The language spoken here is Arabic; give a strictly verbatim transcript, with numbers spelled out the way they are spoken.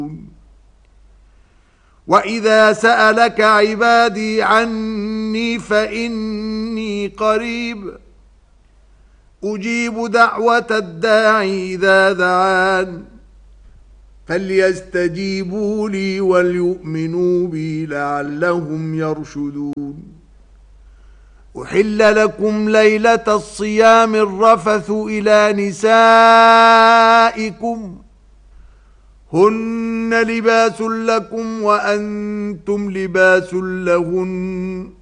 وَإِذَا سَأَلَكَ عِبَادِي عَنِّي فَإِنِّي قَرِيبٌ أُجِيبُ دَعْوَةَ الدَّاعِ إِذَا دَعَانِ فَلْيَسْتَجِيبُوا لِي وَلْيُؤْمِنُوا بِي لَعَلَّهُمْ يَرْشُدُونَ أُحِلَّ لَكُمْ لَيْلَةَ الصِّيَامِ الرَّفَثُ إِلَى نِسَائِكُمْ هُنَّ لِبَاسٌ لَكُمْ وَأَنْتُمْ لِبَاسٌ لَهُنَّ